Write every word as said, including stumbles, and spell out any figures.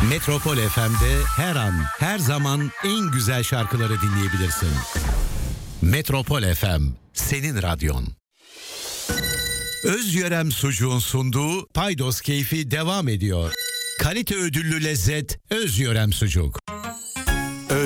Metropol F M'de her an, her zaman en güzel şarkıları dinleyebilirsin. Metropol F M, senin radyon. Özyörem Sucuğun sunduğu Paydos Keyfi devam ediyor. Kalite ödüllü lezzet Özyörem Sucuk.